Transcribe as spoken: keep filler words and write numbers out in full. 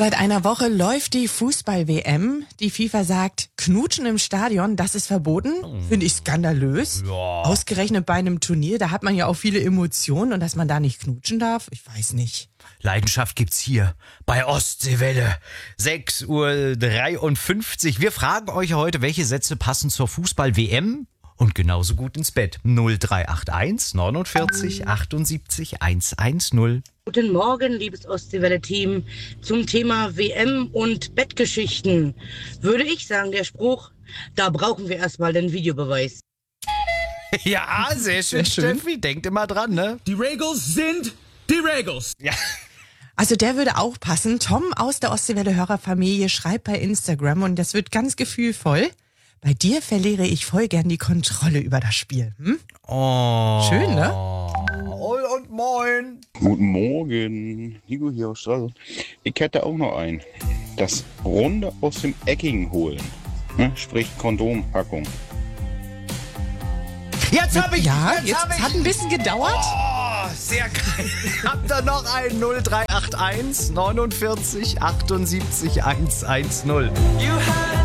Seit einer Woche läuft die Fußball-W M. Die FIFA sagt, Knutschen im Stadion, das ist verboten. Finde ich skandalös. Ja. Ausgerechnet bei einem Turnier, da hat man ja auch viele Emotionen und dass man da nicht knutschen darf, ich weiß nicht. Leidenschaft gibt's hier bei Ostseewelle. sechs Uhr dreiundfünfzig. Wir fragen euch heute, welche Sätze passen zur Fußball-W M und genauso gut ins Bett. null drei acht eins neunundvierzig achtundsiebzig hundertzehn. Guten Morgen, liebes Ostseewelle-Team. Zum Thema W M und Bettgeschichten würde ich sagen, der Spruch, da brauchen wir erstmal den Videobeweis. Ja, sehr schön, Sehr schön. Steffi. Denkt immer dran, ne? Die Regels sind die Regels. Ja. Also der würde auch passen. Tom aus der Ostseewelle-Hörerfamilie schreibt bei Instagram und das wird ganz gefühlvoll. Bei dir verliere ich voll gern die Kontrolle über das Spiel. Hm? Oh. Schön, ne? Und, und moin. Guten Morgen, Nico hier aus Stralsund. Ich hätte auch noch einen. Das Runde aus dem Eckigen holen. Ne? Sprich Kondompackung. Jetzt hab ich. Ja, jetzt, jetzt hab ich. hat ein bisschen gedauert. Oh, sehr geil. Habt ihr noch einen? null drei acht eins neunundvierzig achtundsiebzig hundertzehn.